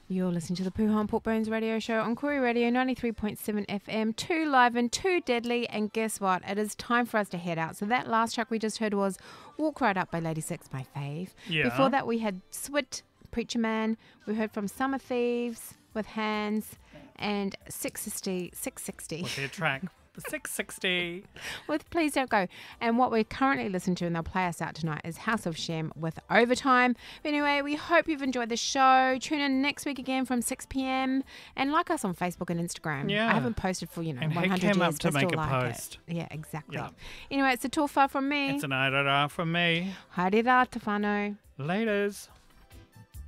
You're listening to the Pooh and Port Bones radio show on Koori Radio 93.7 FM, 2 live and 2 deadly. And guess what? It is time for us to head out. So that last track we just heard was Walk Right Up by Lady Six, my fave. Yeah. Before that we had Swit, Preacher Man. We heard from Summer Thieves with Hands and 660. With their track 660. With Please Don't Go. And what we're currently listening to, and they'll play us out tonight, is House of Shem with Overtime. But anyway, we hope you've enjoyed the show. Tune in next week again from 6 p.m. and like us on Facebook and Instagram. Yeah. I haven't posted for, And 100 came years, up to but still make a like post. it. Yeah, exactly. Yeah. Anyway, it's a tofa from me. It's an airara from me. Haere rā te whānau. Laters.